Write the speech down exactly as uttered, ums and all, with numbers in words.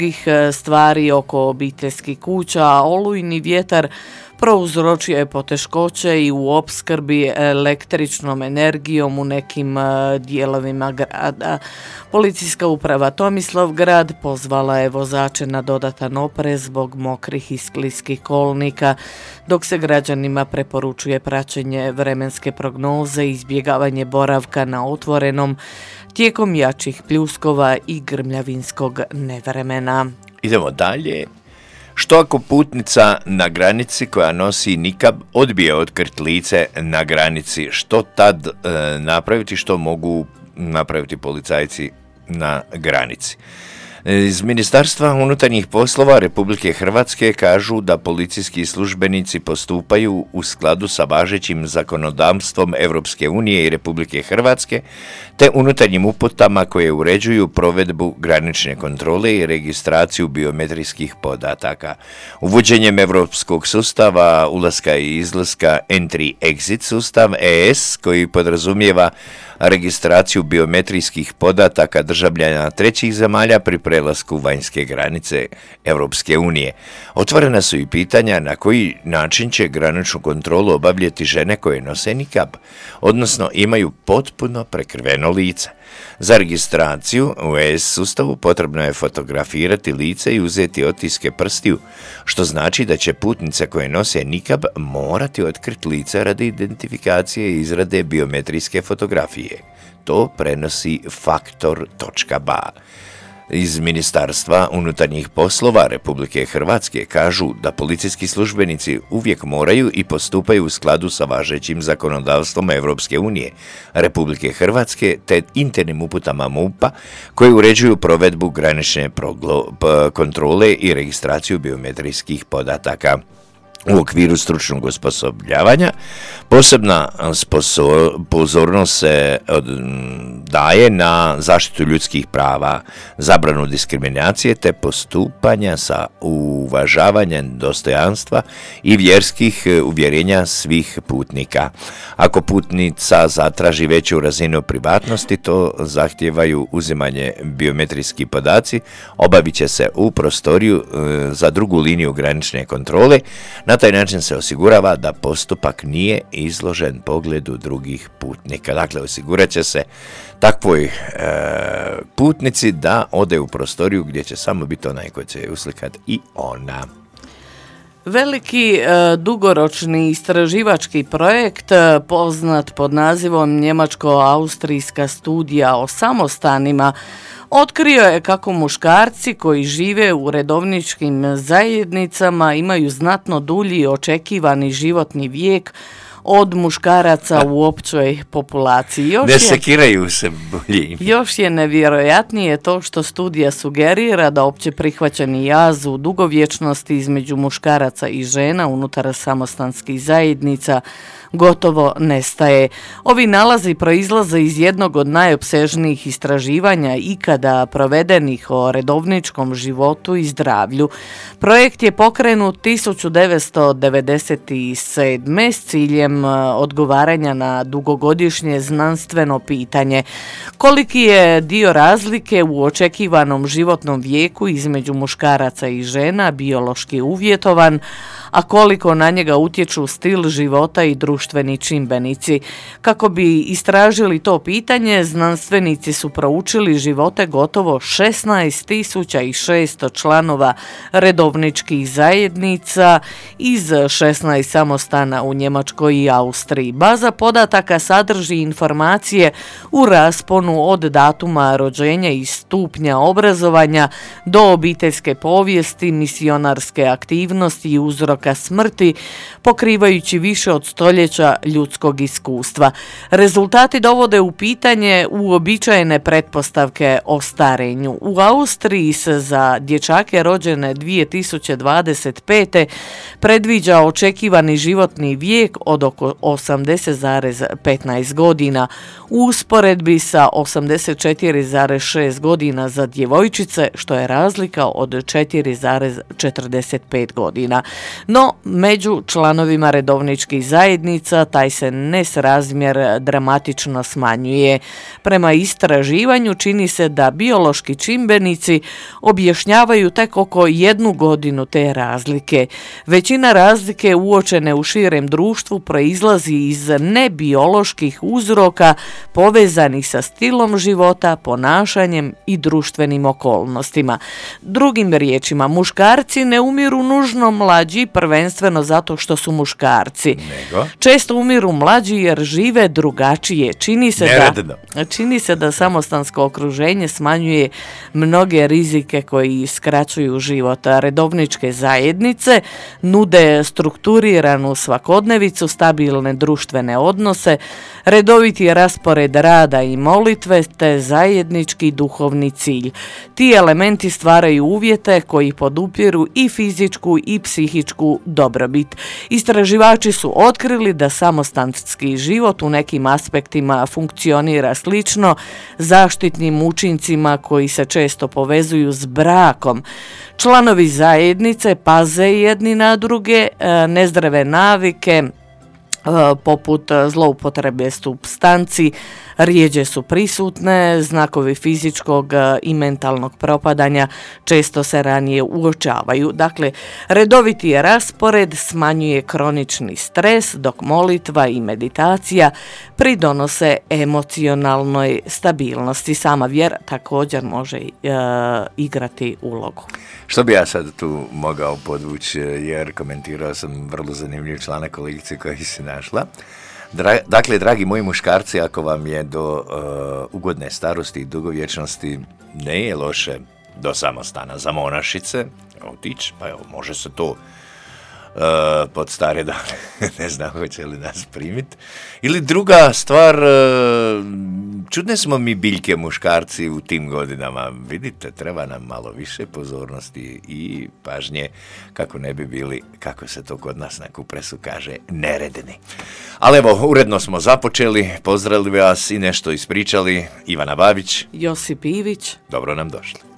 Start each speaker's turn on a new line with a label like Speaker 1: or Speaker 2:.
Speaker 1: stvari oko obiteljskih kuća, a olujni vjetar prouzročio je poteškoće i u opskrbi električnom energijom u nekim dijelovima grada. Policijska uprava Tomislavgrad pozvala je vozače na dodatan oprez zbog mokrih i skliskih kolnika, dok se građanima preporučuje praćenje vremenske prognoze i izbjegavanje boravka na otvorenom tijekom jačih pljuskova i grmljavinskog nevremena.
Speaker 2: Idemo dalje. Što ako putnica na granici koja nosi nikab odbije otkriti lice na granici? Što tad e, napraviti, što mogu napraviti policajci na granici? Iz Ministarstva unutarnjih poslova Republike Hrvatske kažu da policijski službenici postupaju u skladu sa važećim zakonodavstvom Europske unije i Republike Hrvatske te unutarnjim uputama koje uređuju provedbu granične kontrole i registraciju biometrijskih podataka. Uvođenjem europskog sustava ulaska i izlaska Entry-Exit sustav E S koji podrazumijeva registraciju biometrijskih podataka državljana trećih zemalja pri prelasku vanjske granice Europske unije. Otvorena su i pitanja na koji način će graničnu kontrolu obavljati žene koje nose nikab, odnosno imaju potpuno prekriveno lice. Za registraciju u E S sustavu potrebno je fotografirati lice i uzeti otiske prstiju, što znači da će putnice koje nose nikab morati otkriti lice radi identifikacije i izrade biometrijske fotografije. To prenosi faktor točka ba. Iz Ministarstva unutarnjih poslova Republike Hrvatske kažu da policijski službenici uvijek moraju i postupaju u skladu sa važećim zakonodavstvom Europske unije, Republike Hrvatske te internim uputama MUP-a koji uređuju provedbu granične proglo- p- kontrole i registraciju biometrijskih podataka. U okviru stručnog osposobljavanja posebna sposo- pozornost se od, daje na zaštitu ljudskih prava, zabranu diskriminacije te postupanja sa uvažavanjem dostojanstva i vjerskih uvjerenja svih putnika. Ako putnica zatraži veću razinu privatnosti, to zahtijevaju uzimanje biometrijskih podaci, obavit će se u prostoriju e, za drugu liniju granične kontrole. Na taj način se osigurava da postupak nije izložen pogledu drugih putnika. Dakle, osigurat će se takvoj e, putnici da ode u prostoriju gdje će samo biti onaj koji će uslikati i ona.
Speaker 1: Veliki e, dugoročni istraživački projekt e, poznat pod nazivom Njemačko-austrijska studija o samostanima otkrio je kako muškarci koji žive u redovničkim zajednicama imaju znatno dulji očekivani životni vijek od muškaraca u općoj populaciji. Još
Speaker 2: ne
Speaker 1: je,
Speaker 2: sekiraju se bolji.
Speaker 1: Još je nevjerojatnije to što studija sugerira da opće prihvaćeni jaz u dugovječnosti između muškaraca i žena unutar samostanskih zajednica gotovo nestaje. Ovi nalazi proizlaze iz jednog od najopsežnijih istraživanja ikada provedenih o redovničkom životu i zdravlju. Projekt je pokrenut tisuću devetsto devedeset sedme s ciljem odgovaranja na dugogodišnje znanstveno pitanje. Koliki je dio razlike u očekivanom životnom vijeku između muškaraca i žena biološki uvjetovan, a koliko na njega utječu stil života i društveni čimbenici. Kako bi istražili to pitanje, znanstvenici su proučili živote gotovo šesnaest tisuća šesto članova redovničkih zajednica iz šesnaest samostana u Njemačkoj i Austriji. Baza podataka sadrži informacije u rasponu od datuma rođenja i stupnja obrazovanja do obiteljske povijesti, misionarske aktivnosti i uzroka smrti, pokrivajući više od stoljeća ljudskog iskustva. Rezultati dovode u pitanje uobičajene pretpostavke o starenju. U Austriji se za dječake rođene dvije tisuće dvadeset pete predviđa očekivani životni vijek od oko oko osamdeset zarez petnaest godina, u usporedbi sa osamdeset četiri zarez šest godina za djevojčice, što je razlika od četiri zarez četrdeset pet godina. No, među članovima redovničkih zajednica taj se nesrazmjer dramatično smanjuje. Prema istraživanju čini se da biološki čimbenici objašnjavaju tek oko jednu godinu te razlike. Većina razlike uočene u širem društvu proizlazi iz nebioloških uzroka povezanih sa stilom života, ponašanjem i društvenim okolnostima. Drugim riječima, muškarci ne umiru nužno mlađi prvenstveno zato što su muškarci.
Speaker 2: Nego?
Speaker 1: Često umiru mlađi jer žive drugačije. Čini se da, čini se da samostansko okruženje smanjuje mnoge rizike koji skraćuju život. Redovničke zajednice nude strukturiranu svakodnevicu, stabilne društvene odnose, redoviti raspored rada i molitve te zajednički duhovni cilj. Ti elementi stvaraju uvjete koji podupiru i fizičku i psihičku dobrobit. Istraživači su otkrili da samostanski život u nekim aspektima funkcionira slično zaštitnim učincima koji se često povezuju s brakom. Članovi zajednice paze jedni na druge, nezdrave navike poput zloupotrebe supstanci rijeđe su prisutne, znakovi fizičkog i mentalnog propadanja često se ranije uočavaju. Dakle, redoviti je raspored smanjuje kronični stres, dok molitva i meditacija pridonose emocionalnoj stabilnosti. Sama vjera također može e, igrati ulogu.
Speaker 2: Što bi ja sad tu mogao podvući, jer komentirao sam vrlo zanimljiv članak kolegice koji se našla. Dra, dakle, dragi moji muškarci, ako vam je do uh, ugodne starosti i dugovječnosti ne je loše do samostana za monašice otići, pa evo, može se to uh, pod stare dane, ne znam hoće li nas primiti. Ili druga stvar, uh, čudne smo mi biljke muškarci u tim godinama, vidite, treba nam malo više pozornosti i pažnje kako ne bi bili, kako se to kod nas na Kupresu kaže, neredni. Ali evo, uredno smo započeli, pozdravili vas i nešto ispričali. Ivana Babić,
Speaker 1: Josip Ivić.
Speaker 2: dobro nam došli.